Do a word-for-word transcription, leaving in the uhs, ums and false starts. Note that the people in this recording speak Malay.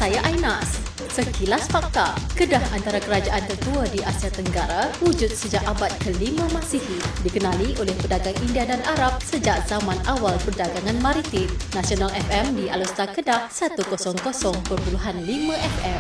saya Ainas. Sekilas fakta, Kedah antara kerajaan tertua di Asia Tenggara wujud sejak abad kelima Masihi, dikenali oleh pedagang India dan Arab sejak zaman awal perdagangan maritim. Nasional F M di Alostar Kedah seratus kosong kosong perpuluhan lima F M.